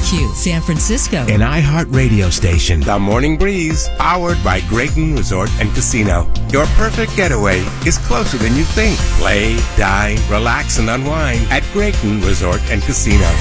WQXQ, San Francisco. An iHeart radio station. The Morning Breeze, powered by Grayton Resort and Casino. Your perfect getaway is closer than you think. Play, dine, relax, and unwind at Grayton Resort and Casino.